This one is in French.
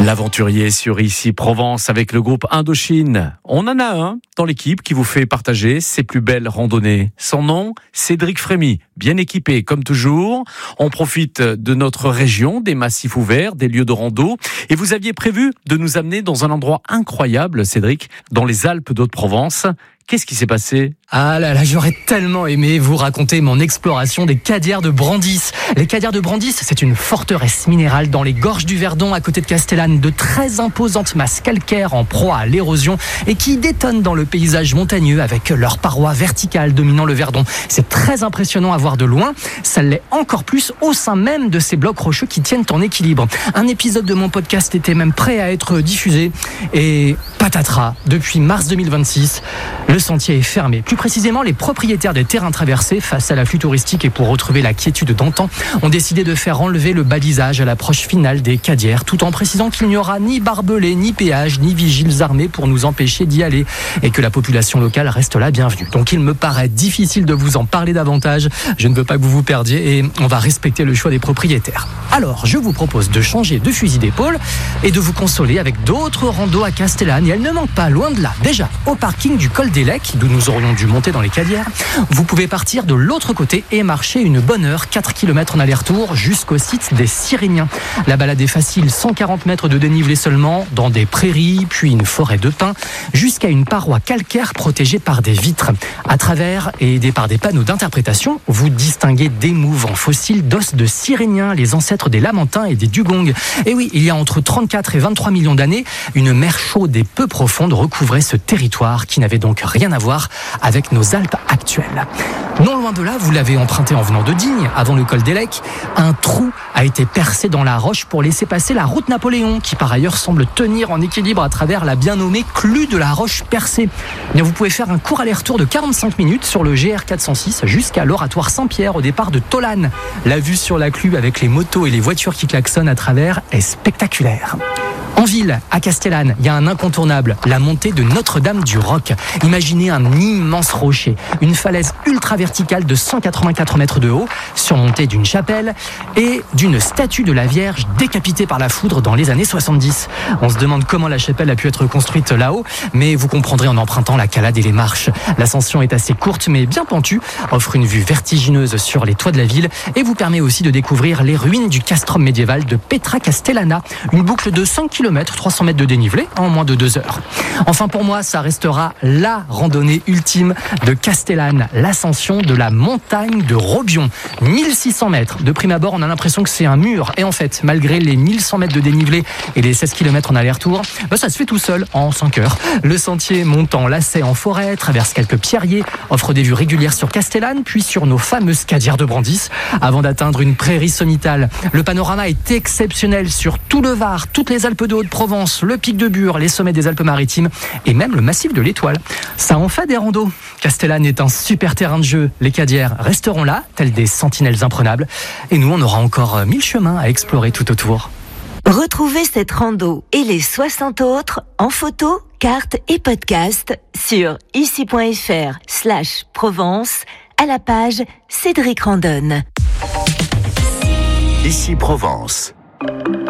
L'aventurier sur Ici Provence avec le groupe Indochine. On en a un dans l'équipe qui vous fait partager ses plus belles randonnées. Son nom, Cédric Frémy. Bien équipé comme toujours. On profite de notre région, des massifs ouverts, des lieux de rando. Et vous aviez prévu de nous amener dans un endroit incroyable, Cédric, dans les Alpes d'Haute-Provence. Qu'est-ce qui s'est passé ? Ah là là, j'aurais tellement aimé vous raconter mon exploration des Cadières de Brandis. Les Cadières de Brandis, c'est une forteresse minérale dans les gorges du Verdon à côté de Castellane, de très imposantes masses calcaires en proie à l'érosion et qui détonnent dans le paysage montagneux avec leurs parois verticales dominant le Verdon. C'est très impressionnant à voir de loin, ça l'est encore plus au sein même de ces blocs rocheux qui tiennent en équilibre. Un épisode de mon podcast était même prêt à être diffusé et patatras, depuis mars 2026, le sentier est fermé. Plus précisément, les propriétaires des terrains traversés, face à l'afflux touristique et pour retrouver la quiétude d'antan, ont décidé de faire enlever le balisage à l'approche finale des Cadières, tout en précisant qu'il n'y aura ni barbelés, ni péage, ni vigiles armés pour nous empêcher d'y aller et que la population locale reste la bienvenue. Donc il me paraît difficile de vous en parler davantage. Je ne veux pas que vous vous perdiez et on va respecter le choix des propriétaires. Alors, je vous propose de changer de fusil d'épaule et de vous consoler avec d'autres randos à Castellane. Et elles ne manquent pas, loin de là. Déjà, au parking du col d'Élec, d'où nous aurions dû monter dans les Cadières, vous pouvez partir de l'autre côté et marcher une bonne heure, 4 km en aller-retour, jusqu'au site des Cyréniens. La balade est facile, 140 mètres de dénivelé seulement, dans des prairies, puis une forêt de pins, jusqu'à une paroi calcaire protégée par des vitres. À travers et aidé par des panneaux d'interprétation, vous distinguez d'émouvants fossiles d'os de Cyréniens, les ancêtres des Lamentins et des Dugongs. Et oui, il y a entre 34 et 23 millions d'années, une mer chaude et peu profonde recouvrait ce territoire qui n'avait donc rien à voir avec nos Alpes actuelles. Non loin de là, vous l'avez emprunté en venant de Digne, avant le col d'Élec, un trou a été percé dans la roche pour laisser passer la route Napoléon, qui par ailleurs semble tenir en équilibre à travers la bien nommée clue de la roche percée. Bien, vous pouvez faire un court aller-retour de 45 minutes sur le GR 406 jusqu'à l'oratoire Saint-Pierre au départ de Tolane. La vue sur la clue avec les motos et les voitures qui klaxonnent à travers est spectaculaire. En ville, à Castellane, il y a un incontournable, la montée de Notre-Dame-du-Roc. Imaginez un immense rocher, une falaise ultra verticale de 184 mètres de haut, surmontée d'une chapelle et d'une statue de la Vierge décapitée par la foudre dans les années 70. On se demande comment la chapelle a pu être construite là-haut, mais vous comprendrez en empruntant la calade et les marches. L'ascension est assez courte mais bien pentue, offre une vue vertigineuse sur les toits de la ville et vous permet aussi de découvrir les ruines du castrum médiéval de Petra Castellana, une boucle de 5 km, 300 mètres de dénivelé en moins de 2 heures. Enfin pour moi, ça restera la randonnée ultime de Castellane, l'ascension de la montagne de Robion. 1600 mètres. De prime abord, on a l'impression que c'est un mur. Et en fait, malgré les 1100 mètres de dénivelé et les 16 km en aller-retour, ça se fait tout seul en 5 heures. Le sentier monte en lacet en forêt, traverse quelques pierriers, offre des vues régulières sur Castellane, puis sur nos fameuses Cadières de Brandis, avant d'atteindre une prairie sommitale. Le panorama est exceptionnel sur tout le Var, toutes les Alpes de Haute-Provence, le pic de Bure, les sommets des Alpes-Maritimes et même le massif de l'Étoile. Ça en fait des randos. Castellane est un super terrain de jeu. Les Cadières resteront là, tels des sentinelles imprenables. Et nous, on aura encore 1000 chemins à explorer tout autour. Retrouvez cette rando et les 60 autres en photo, carte et podcast sur ici.fr/Provence à la page Cédric Randonne. Ici Provence.